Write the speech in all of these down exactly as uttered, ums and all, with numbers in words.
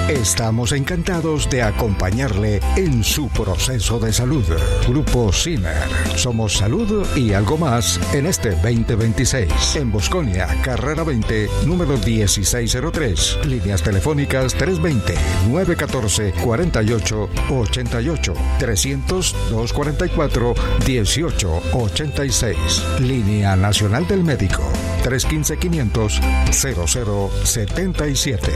Estamos encantados de acompañarle en su proceso de salud. Grupo Zimmer. Somos salud y algo más en este veinte veintiséis. En Bosconia, carrera veinte, número dieciséis cero tres. Líneas telefónicas tres dos cero, nueve uno cuatro, cuatro ocho ocho ocho, trescientos, doscientos cuarenta y cuatro, dieciocho ochenta y seis. Línea Nacional del Médico, tres uno cinco, quinientos, cero cero setenta y siete.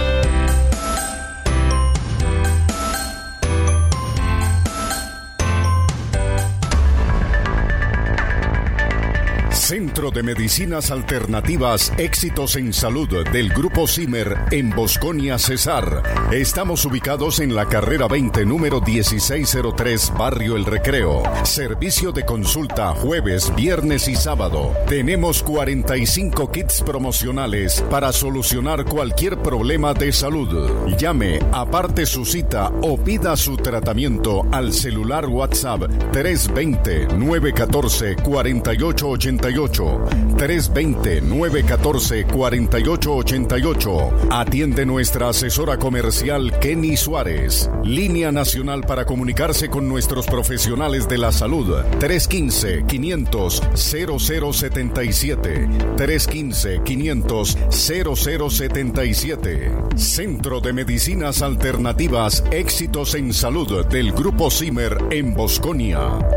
Centro de Medicinas Alternativas Éxitos en Salud del Grupo Zimmer en Bosconia, Cesar. Estamos ubicados en la carrera veinte, número dieciséis cero tres, Barrio El Recreo. Servicio de consulta jueves, viernes y sábado. Tenemos cuarenta y cinco kits promocionales para solucionar cualquier problema de salud. Llame, aparte su cita o pida su tratamiento al celular WhatsApp tres dos cero, nueve uno cuatro, cuatro ocho ocho ocho. tres dos cero, nueve uno cuatro, cuatro ocho ocho ocho. Atiende nuestra asesora comercial Kenny Suárez. Línea nacional para comunicarse con nuestros profesionales de la salud. tres uno cinco, quinientos, cero cero setenta y siete. tres uno cinco, quinientos, cero cero setenta y siete. Centro de Medicinas Alternativas Éxitos en Salud del Grupo Zimmer en Bosconia.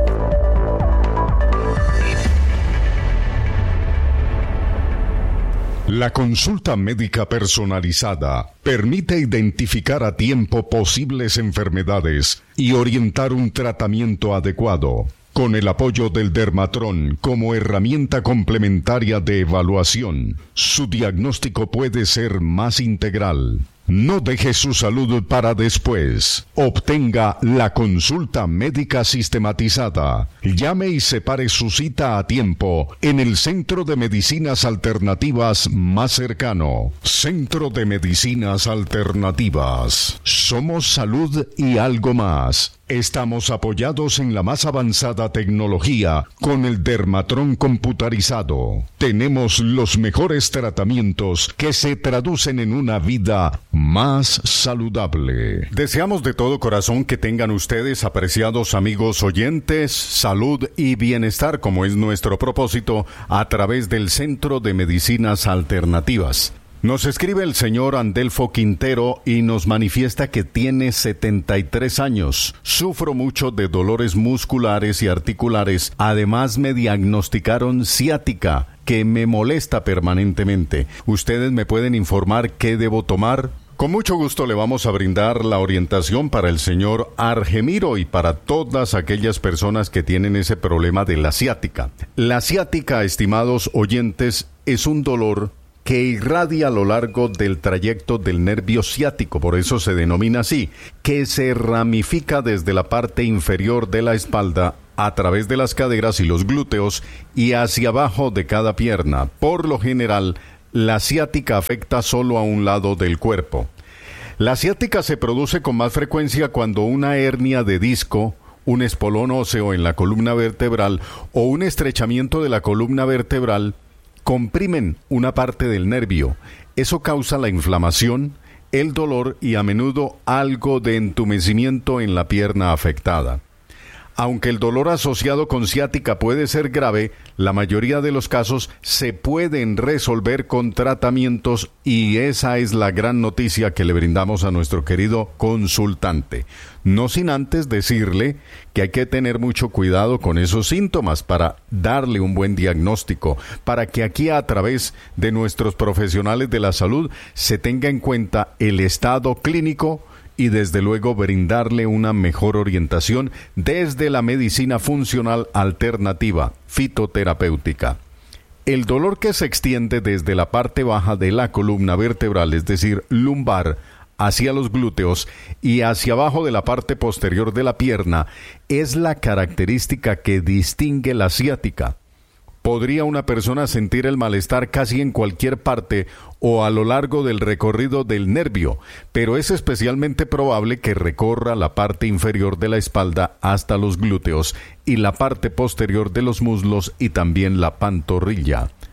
La consulta médica personalizada permite identificar a tiempo posibles enfermedades y orientar un tratamiento adecuado. Con el apoyo del Dermatron como herramienta complementaria de evaluación, su diagnóstico puede ser más integral. No deje su salud para después. Obtenga la consulta médica sistematizada. Llame y separe su cita a tiempo en el Centro de Medicinas Alternativas más cercano. Centro de Medicinas Alternativas. Somos salud y algo más. Estamos apoyados en la más avanzada tecnología con el Dermatron computarizado. Tenemos los mejores tratamientos que se traducen en una vida más saludable. Deseamos de todo corazón que tengan ustedes, apreciados amigos oyentes, salud y bienestar, como es nuestro propósito, a través del Centro de Medicinas Alternativas. Nos escribe el señor Andelfo Quintero y nos manifiesta que tiene setenta y tres años. Sufro mucho de dolores musculares y articulares. Además me diagnosticaron ciática, que me molesta permanentemente. ¿Ustedes me pueden informar qué debo tomar? Con mucho gusto le vamos a brindar la orientación para el señor Argemiro y para todas aquellas personas que tienen ese problema de la ciática. La ciática, estimados oyentes, es un dolor que irradia a lo largo del trayecto del nervio ciático, por eso se denomina así, que se ramifica desde la parte inferior de la espalda a través de las caderas y los glúteos y hacia abajo de cada pierna. Por lo general, la ciática afecta solo a un lado del cuerpo. La ciática se produce con más frecuencia cuando una hernia de disco, un espolón óseo en la columna vertebral o un estrechamiento de la columna vertebral comprimen una parte del nervio. Eso causa la inflamación, el dolor y a menudo algo de entumecimiento en la pierna afectada. Aunque el dolor asociado con ciática puede ser grave, la mayoría de los casos se pueden resolver con tratamientos y esa es la gran noticia que le brindamos a nuestro querido consultante. No sin antes decirle que hay que tener mucho cuidado con esos síntomas para darle un buen diagnóstico, para que aquí a través de nuestros profesionales de la salud se tenga en cuenta el estado clínico y desde luego brindarle una mejor orientación desde la medicina funcional alternativa, fitoterapéutica. El dolor que se extiende desde la parte baja de la columna vertebral, es decir, lumbar, hacia los glúteos y hacia abajo de la parte posterior de la pierna, es la característica que distingue la ciática. Podría una persona sentir el malestar casi en cualquier parte o a lo largo del recorrido del nervio, pero es especialmente probable que recorra la parte inferior de la espalda hasta los glúteos y la parte posterior de los muslos y también la pantorrilla.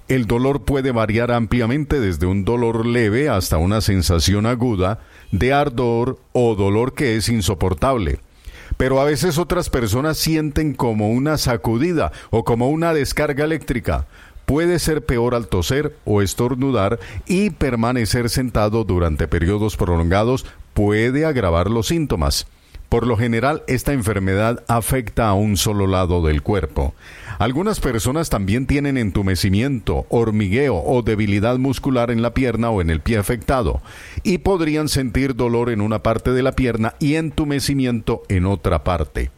El dolor puede variar ampliamente desde un dolor leve hasta una sensación aguda de ardor o dolor que es insoportable. Pero a veces otras personas sienten como una sacudida o como una descarga eléctrica. Puede ser peor al toser o estornudar, y permanecer sentado durante periodos prolongados puede agravar los síntomas. Por lo general, esta enfermedad afecta a un solo lado del cuerpo. Algunas personas también tienen entumecimiento, hormigueo o debilidad muscular en la pierna o en el pie afectado, y podrían sentir dolor en una parte de la pierna y entumecimiento en otra parte.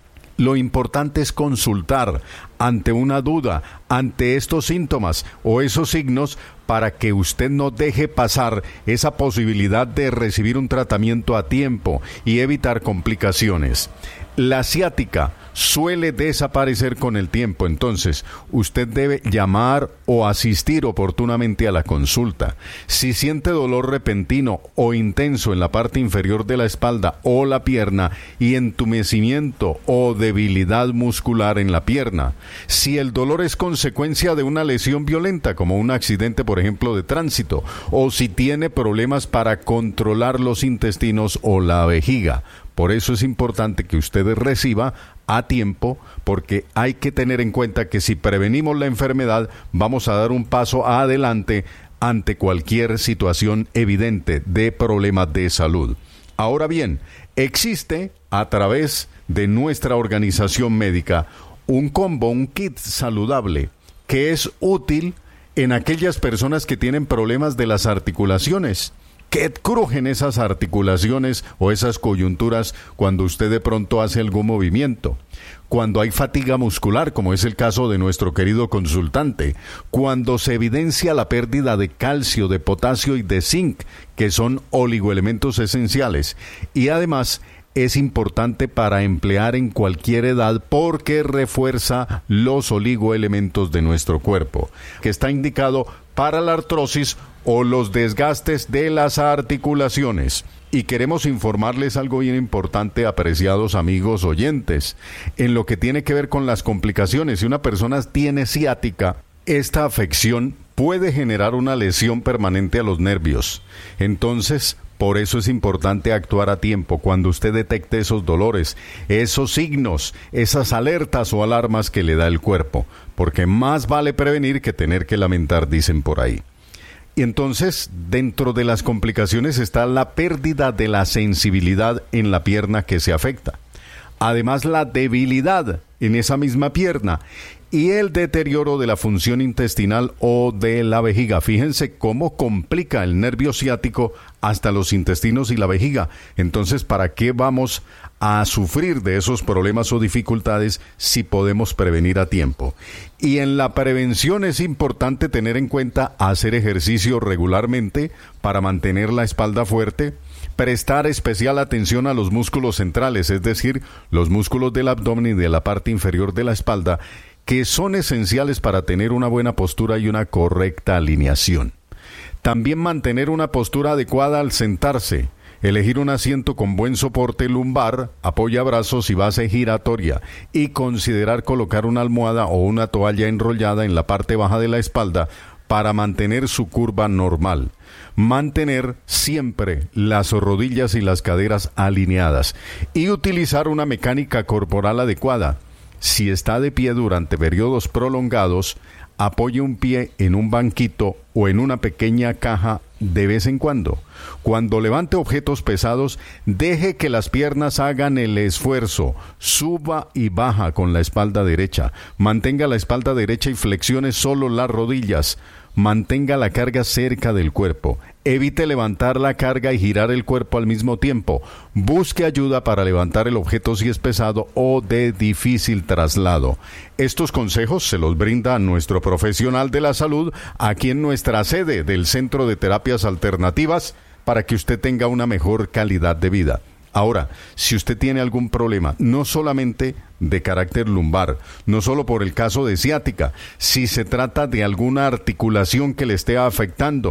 Lo importante es consultar ante una duda, ante estos síntomas o esos signos, para que usted no deje pasar esa posibilidad de recibir un tratamiento a tiempo y evitar complicaciones. La ciática suele desaparecer con el tiempo, entonces usted debe llamar o asistir oportunamente a la consulta. Si siente dolor repentino o intenso en la parte inferior de la espalda o la pierna y entumecimiento o debilidad muscular en la pierna, si el dolor es consecuencia de una lesión violenta como un accidente, por ejemplo, de tránsito, o si tiene problemas para controlar los intestinos o la vejiga. Por eso es importante que usted reciba a tiempo, porque hay que tener en cuenta que si prevenimos la enfermedad, vamos a dar un paso adelante ante cualquier situación evidente de problemas de salud. Ahora bien, existe a través de nuestra organización médica un combo, un kit saludable, que es útil en aquellas personas que tienen problemas de las articulaciones, que crujen esas articulaciones o esas coyunturas cuando usted de pronto hace algún movimiento, cuando hay fatiga muscular, como es el caso de nuestro querido consultante, cuando se evidencia la pérdida de calcio, de potasio y de zinc, que son oligoelementos esenciales, y además es importante para emplear en cualquier edad porque refuerza los oligoelementos de nuestro cuerpo, que está indicado para la artrosis o los desgastes de las articulaciones. Y queremos informarles algo bien importante, apreciados amigos oyentes, en lo que tiene que ver con las complicaciones. Si una persona tiene ciática, esta afección puede generar una lesión permanente a los nervios. Entonces, por eso es importante actuar a tiempo cuando usted detecte esos dolores, esos signos, esas alertas o alarmas que le da el cuerpo, porque más vale prevenir que tener que lamentar, dicen por ahí. Y entonces, dentro de las complicaciones está la pérdida de la sensibilidad en la pierna que se afecta. Además, la debilidad en esa misma pierna y el deterioro de la función intestinal o de la vejiga. Fíjense cómo complica el nervio ciático hasta los intestinos y la vejiga. Entonces, ¿para qué vamos a sufrir de esos problemas o dificultades si podemos prevenir a tiempo? Y en la prevención es importante tener en cuenta hacer ejercicio regularmente para mantener la espalda fuerte, prestar especial atención a los músculos centrales, es decir, los músculos del abdomen y de la parte inferior de la espalda, que son esenciales para tener una buena postura y una correcta alineación. También mantener una postura adecuada al sentarse, elegir un asiento con buen soporte lumbar, apoyabrazos y base giratoria, y considerar colocar una almohada o una toalla enrollada en la parte baja de la espalda para mantener su curva normal. Mantener siempre las rodillas y las caderas alineadas y utilizar una mecánica corporal adecuada. Si está de pie durante periodos prolongados, apoye un pie en un banquito o en una pequeña caja de vez en cuando. Cuando levante objetos pesados, deje que las piernas hagan el esfuerzo. Suba y baja con la espalda derecha. Mantenga la espalda derecha y flexione solo las rodillas. Mantenga la carga cerca del cuerpo. Evite levantar la carga y girar el cuerpo al mismo tiempo. Busque ayuda para levantar el objeto si es pesado o de difícil traslado. Estos consejos se los brinda nuestro profesional de la salud aquí en nuestra sede del Centro de Terapias Alternativas para que usted tenga una mejor calidad de vida. Ahora, si usted tiene algún problema, no solamente de carácter lumbar, no solo por el caso de ciática, si se trata de alguna articulación que le esté afectando,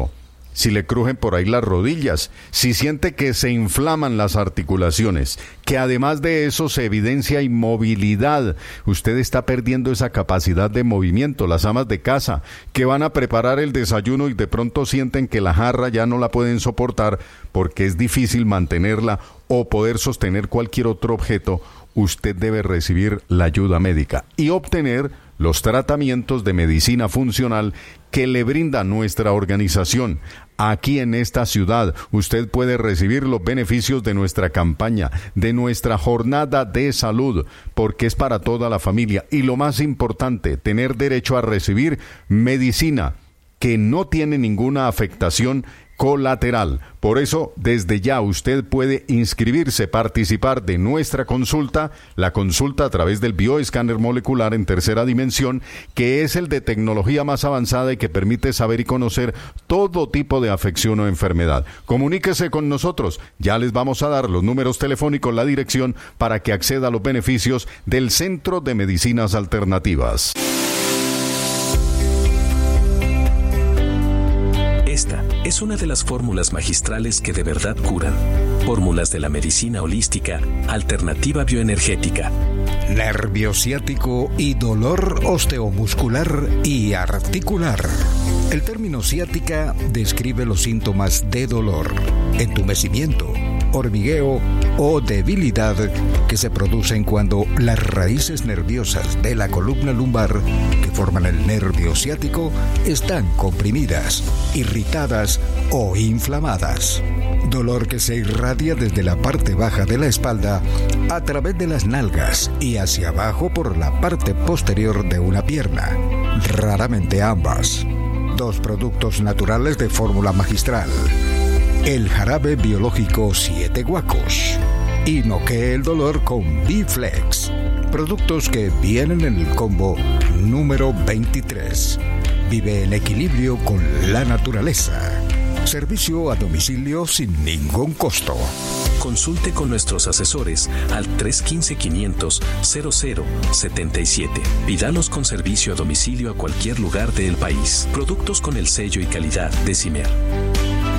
si le crujen por ahí las rodillas, si siente que se inflaman las articulaciones, que además de eso se evidencia inmovilidad, usted está perdiendo esa capacidad de movimiento. Las amas de casa que van a preparar el desayuno y de pronto sienten que la jarra ya no la pueden soportar porque es difícil mantenerla o poder sostener cualquier otro objeto, usted debe recibir la ayuda médica y obtener los tratamientos de medicina funcional que le brinda nuestra organización. Aquí en esta ciudad usted puede recibir los beneficios de nuestra campaña, de nuestra jornada de salud, porque es para toda la familia. Y lo más importante, tener derecho a recibir medicina que no tiene ninguna afectación colateral. Por eso, desde ya usted puede inscribirse, participar de nuestra consulta, la consulta a través del bioescáner molecular en tercera dimensión, que es el de tecnología más avanzada y que permite saber y conocer todo tipo de afección o enfermedad. Comuníquese con nosotros, ya les vamos a dar los números telefónicos, la dirección para que acceda a los beneficios del Centro de Medicinas Alternativas. Esta es una de las fórmulas magistrales que de verdad curan. Fórmulas de la medicina holística, alternativa bioenergética. Nervio ciático y dolor osteomuscular y articular. El término ciática describe los síntomas de dolor, entumecimiento, hormigueo o debilidad que se producen cuando las raíces nerviosas de la columna lumbar que forman el nervio ciático están comprimidas, irritadas o inflamadas. Dolor que se irradia desde la parte baja de la espalda a través de las nalgas y hacia abajo por la parte posterior de una pierna, raramente ambas. Dos productos naturales de fórmula magistral. El jarabe biológico Siete Guacos y noquee el dolor con B-Flex. Productos que vienen en el combo número veintitrés. Vive en equilibrio con la naturaleza. Servicio a domicilio sin ningún costo. Consulte con nuestros asesores al tres uno cinco, quinientos, cero cero siete siete. Pídalos con servicio a domicilio a cualquier lugar del país. Productos con el sello y calidad de CIMER.